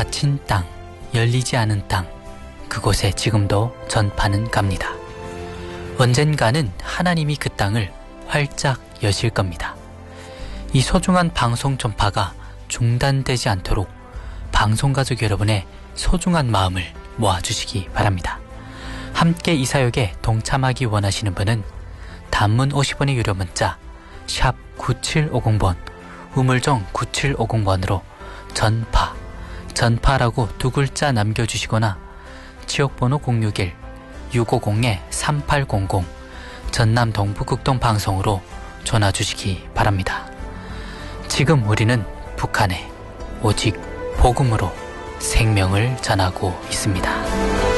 닫힌 땅, 열리지 않은 땅, 그곳에 지금도 전파는 갑니다. 언젠가는 하나님이 그 땅을 활짝 여실 겁니다. 이 소중한 방송 전파가 중단되지 않도록 방송가족 여러분의 소중한 마음을 모아주시기 바랍니다. 함께 이 사역에 동참하기 원하시는 분은 단문 50원의 유료 문자 샵 9750번, 우물정 9750번으로 전파라고 두 글자 남겨주시거나 지역번호 061-650-3800 전남 동부극동 방송으로 전화주시기 바랍니다. 지금 우리는 북한에 오직 복음으로 생명을 전하고 있습니다.